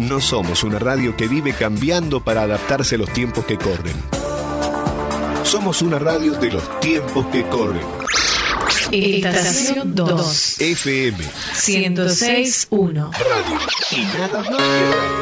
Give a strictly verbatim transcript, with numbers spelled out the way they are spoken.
No somos una radio que vive cambiando para adaptarse a los tiempos que corren. Somos una radio de los tiempos que corren. Estación dos. F M ciento seis punto uno. Radio. Y nada más que radio.